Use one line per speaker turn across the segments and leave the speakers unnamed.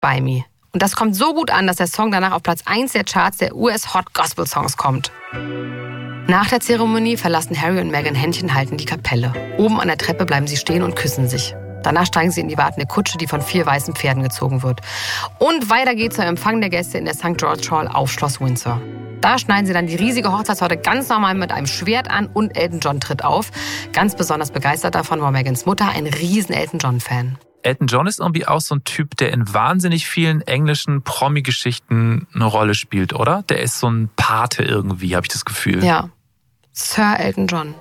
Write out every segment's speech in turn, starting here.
By Me. Und das kommt so gut an, dass der Song danach auf Platz 1 der Charts der US Hot Gospel Songs kommt. Nach der Zeremonie verlassen Harry und Meghan händchenhaltend die Kapelle. Oben an der Treppe bleiben sie stehen und küssen sich. Danach steigen sie in die wartende Kutsche, die von 4 weißen Pferden gezogen wird. Und weiter geht's zum Empfang der Gäste in der St. George Hall auf Schloss Windsor. Da schneiden sie dann die riesige Hochzeitstorte ganz normal mit einem Schwert an und Elton John tritt auf. Ganz besonders begeistert davon war Megans Mutter, ein riesen Elton John-Fan.
Elton John ist irgendwie auch so ein Typ, der in wahnsinnig vielen englischen Promi-Geschichten eine Rolle spielt, oder? Der ist so ein Pate irgendwie, habe ich das Gefühl.
Ja, Sir Elton John.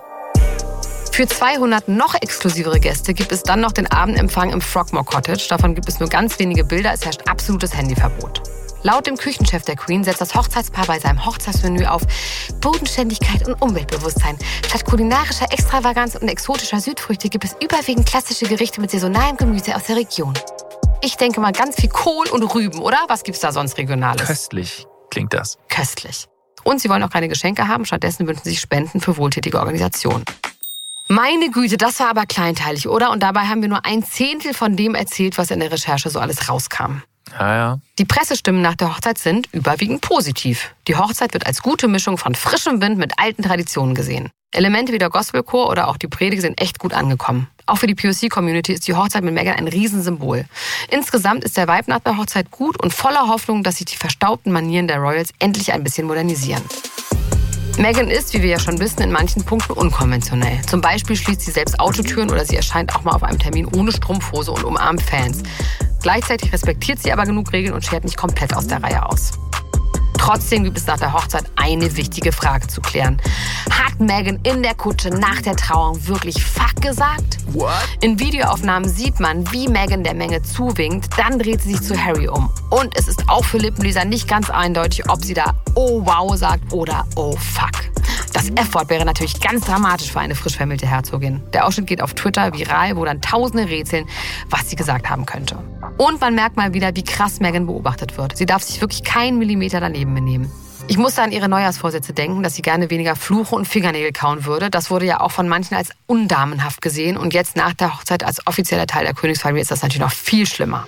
Für 200 noch exklusivere Gäste gibt es dann noch den Abendempfang im Frogmore Cottage. Davon gibt es nur ganz wenige Bilder, es herrscht absolutes Handyverbot. Laut dem Küchenchef der Queen setzt das Hochzeitspaar bei seinem Hochzeitsmenü auf Bodenständigkeit und Umweltbewusstsein. Statt kulinarischer Extravaganz und exotischer Südfrüchte gibt es überwiegend klassische Gerichte mit saisonalem Gemüse aus der Region. Ich denke mal ganz viel Kohl und Rüben, oder? Was gibt's da sonst Regionales?
Köstlich klingt das.
Köstlich. Und sie wollen auch keine Geschenke haben, stattdessen wünschen sie sich Spenden für wohltätige Organisationen. Meine Güte, das war aber kleinteilig, oder? Und dabei haben wir nur 1/10 von dem erzählt, was in der Recherche so alles rauskam.
Ja.
Die Pressestimmen nach der Hochzeit sind überwiegend positiv. Die Hochzeit wird als gute Mischung von frischem Wind mit alten Traditionen gesehen. Elemente wie der Gospelchor oder auch die Predigt sind echt gut angekommen. Auch für die POC-Community ist die Hochzeit mit Meghan ein Riesensymbol. Insgesamt ist der Vibe nach der Hochzeit gut und voller Hoffnung, dass sich die verstaubten Manieren der Royals endlich ein bisschen modernisieren. Meghan ist, wie wir ja schon wissen, in manchen Punkten unkonventionell. Zum Beispiel schließt sie selbst Autotüren oder sie erscheint auch mal auf einem Termin ohne Strumpfhose und umarmt Fans. Gleichzeitig respektiert sie aber genug Regeln und schert nicht komplett aus der Reihe aus. Trotzdem gibt es nach der Hochzeit eine wichtige Frage zu klären. Hat Meghan in der Kutsche nach der Trauung wirklich Fuck gesagt?
What?
In Videoaufnahmen sieht man, wie Meghan der Menge zuwinkt. Dann dreht sie sich zu Harry um. Und es ist auch für Lippenleser nicht ganz eindeutig, ob sie da oh wow sagt oder oh fuck. Das F-Wort wäre natürlich ganz dramatisch für eine frisch vermählte Herzogin. Der Ausschnitt geht auf Twitter viral, wo dann Tausende rätseln, was sie gesagt haben könnte. Und man merkt mal wieder, wie krass Meghan beobachtet wird. Sie darf sich wirklich keinen Millimeter daneben benehmen. Ich musste an ihre Neujahrsvorsätze denken, dass sie gerne weniger fluche und Fingernägel kauen würde. Das wurde ja auch von manchen als undamenhaft gesehen. Und jetzt nach der Hochzeit als offizieller Teil der Königsfamilie ist das natürlich noch viel schlimmer.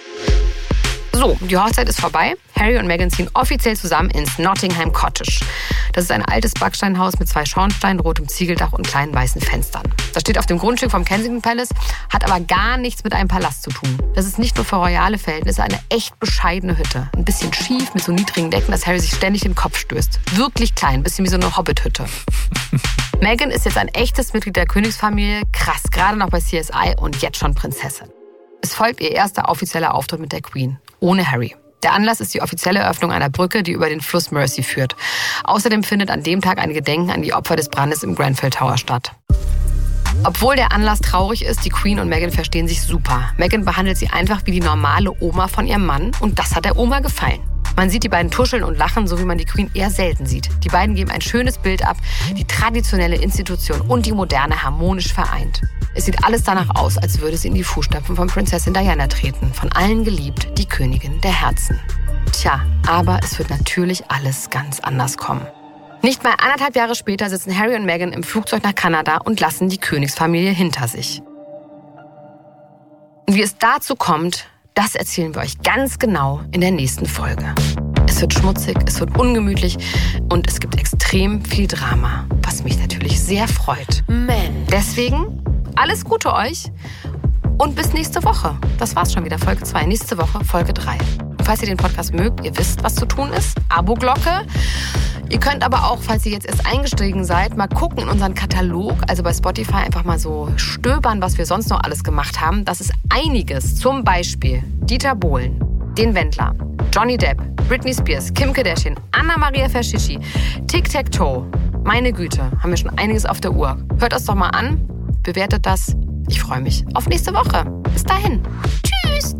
So, die Hochzeit ist vorbei. Harry und Meghan ziehen offiziell zusammen ins Nottingham Cottage. Das ist ein altes Backsteinhaus mit 2 Schornsteinen, rotem Ziegeldach und kleinen weißen Fenstern. Das steht auf dem Grundstück vom Kensington Palace, hat aber gar nichts mit einem Palast zu tun. Das ist nicht nur für royale Verhältnisse eine echt bescheidene Hütte. Ein bisschen schief, mit so niedrigen Decken, dass Harry sich ständig den Kopf stößt. Wirklich klein, ein bisschen wie so eine Hobbit-Hütte. Meghan ist jetzt ein echtes Mitglied der Königsfamilie. Krass, gerade noch bei CSI und jetzt schon Prinzessin. Es folgt ihr erster offizieller Auftritt mit der Queen. Ohne Harry. Der Anlass ist die offizielle Eröffnung einer Brücke, die über den Fluss Mersey führt. Außerdem findet an dem Tag ein Gedenken an die Opfer des Brandes im Grenfell Tower statt. Obwohl der Anlass traurig ist, die Queen und Meghan verstehen sich super. Meghan behandelt sie einfach wie die normale Oma von ihrem Mann und das hat der Oma gefallen. Man sieht die beiden tuscheln und lachen, so wie man die Queen eher selten sieht. Die beiden geben ein schönes Bild ab, die traditionelle Institution und die moderne harmonisch vereint. Es sieht alles danach aus, als würde sie in die Fußstapfen von Prinzessin Diana treten. Von allen geliebt, die Königin der Herzen. Tja, aber es wird natürlich alles ganz anders kommen. Nicht mal 1,5 Jahre später sitzen Harry und Meghan im Flugzeug nach Kanada und lassen die Königsfamilie hinter sich. Und wie es dazu kommt, das erzählen wir euch ganz genau in der nächsten Folge. Es wird schmutzig, es wird ungemütlich und es gibt extrem viel Drama, was mich natürlich sehr freut. Deswegen alles Gute euch und bis nächste Woche. Das war's schon wieder, Folge 2. Nächste Woche Folge 3. Und falls ihr den Podcast mögt, ihr wisst, was zu tun ist. Abo-Glocke. Ihr könnt aber auch, falls ihr jetzt erst eingestiegen seid, mal gucken in unseren Katalog, also bei Spotify einfach mal so stöbern, was wir sonst noch alles gemacht haben. Das ist einiges. Zum Beispiel Dieter Bohlen, Den Wendler, Johnny Depp, Britney Spears, Kim Kardashian, Anna-Maria Verschicci, Tic-Tac-Toe. Meine Güte, haben wir schon einiges auf der Uhr. Hört das doch mal an, bewertet das. Ich freue mich auf nächste Woche. Bis dahin. Tschüss.